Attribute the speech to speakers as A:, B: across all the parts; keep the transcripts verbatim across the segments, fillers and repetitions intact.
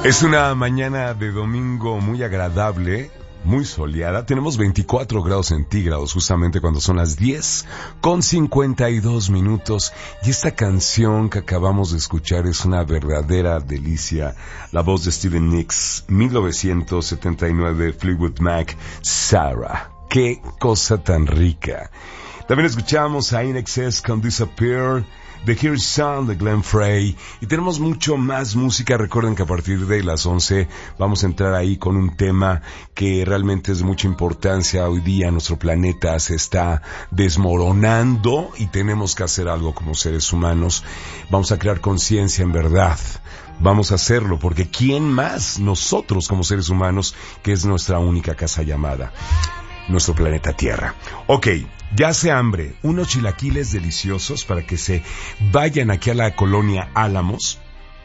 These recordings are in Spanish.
A: Es una mañana de domingo muy agradable, muy soleada. Tenemos veinticuatro grados centígrados justamente cuando son las diez con cincuenta y dos minutos. Y esta canción que acabamos de escuchar es una verdadera delicia. La voz de Stevie Nicks, mil novecientos setenta y nueve, Fleetwood Mac, Sarah. ¡Qué cosa tan rica! También escuchamos a In Excess con Disappear, The Here Sound de Glenn Frey, y tenemos mucho más música. Recuerden que a partir de las once vamos a entrar ahí con un tema que realmente es de mucha importancia. Hoy día nuestro planeta se está desmoronando y tenemos que hacer algo como seres humanos. Vamos a crear conciencia en verdad. Vamos a hacerlo porque ¿quién más? Nosotros como seres humanos, que es nuestra única casa llamada nuestro planeta Tierra. Ok, ya hace hambre, unos chilaquiles deliciosos para que se vayan aquí a la colonia Álamos.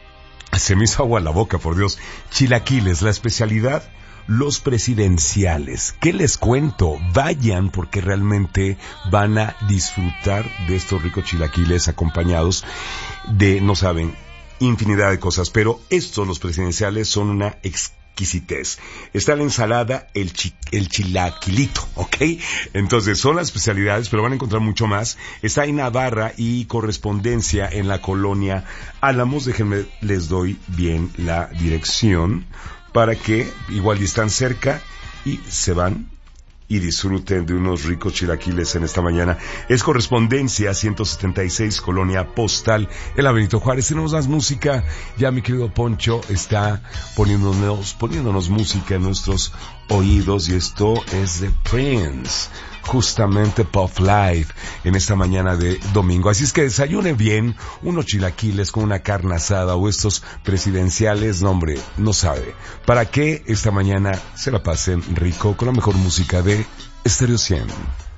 A: Se me hizo agua la boca, por Dios. Chilaquiles, la especialidad, los presidenciales. ¿Qué les cuento? Vayan porque realmente van a disfrutar de estos ricos chilaquiles acompañados de, no saben, infinidad de cosas. Pero estos, los presidenciales, son una exquisitez. Exquisitez. Está la ensalada, el, chi, el chilaquilito, ¿ok? Entonces son las especialidades, pero van a encontrar mucho más. Está en Navarra y Correspondencia en la colonia Álamos. Déjenme, les doy bien la dirección para que igual ya están cerca y se van y disfruten de unos ricos chilaquiles en esta mañana. Es Correspondencia ciento setenta y seis, Colonia Postal, en la Benito Juárez. Tenemos más música. Ya mi querido Poncho está poniéndonos, poniéndonos música en nuestros oídos, y esto es de Prince, justamente Pop Life, en esta mañana de domingo. Así es que desayunen bien, unos chilaquiles con una carne asada o estos presidenciales, no hombre, no sabe. ¿Para qué esta mañana se la pasen rico con la mejor música de Stereo cien?